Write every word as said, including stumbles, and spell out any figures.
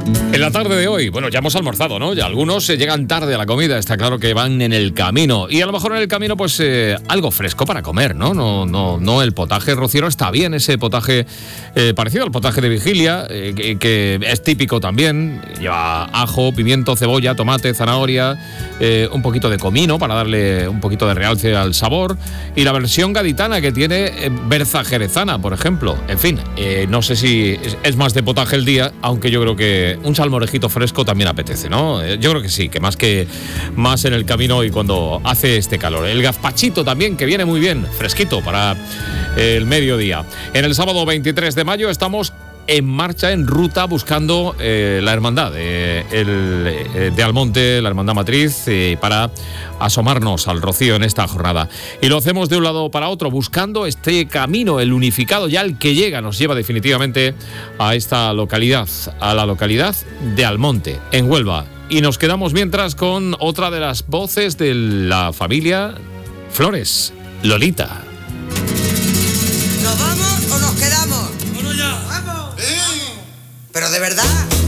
En la tarde de hoy, bueno, ya hemos almorzado, ¿no? Ya algunos se llegan tarde a la comida, está claro que van en el camino. Y a lo mejor en el camino, pues, eh, algo fresco para comer, ¿no? No, no, no el potaje rociero, está bien ese potaje eh, parecido al potaje de vigilia, eh, que, que es típico también. Lleva ajo, pimiento, cebolla, tomate, zanahoria, eh, un poquito de comino para darle un poquito de realce al sabor. Y la versión gaditana que tiene eh, berza jerezana, por ejemplo. En fin, eh, no sé si es, es más de potaje el día, aunque yo creo que un salmorejito fresco también apetece, ¿no? Yo creo que sí, que más que más en el camino y cuando hace este calor. El gazpachito también, que viene muy bien, fresquito para el mediodía. En el sábado veintitrés de mayo estamos en marcha, en ruta, buscando eh, la hermandad eh, el, eh, de Almonte, la hermandad matriz, eh, para asomarnos al rocío en esta jornada. Y lo hacemos de un lado para otro, buscando este camino, el unificado, ya el que llega, nos lleva definitivamente a esta localidad, a la localidad de Almonte, en Huelva. Y nos quedamos mientras con otra de las voces de la familia Flores, Lolita. ¿Nos vamos o nos quedamos? ¡Bueno ya! ¡Vamos! ¿Eh? ¿Pero de verdad?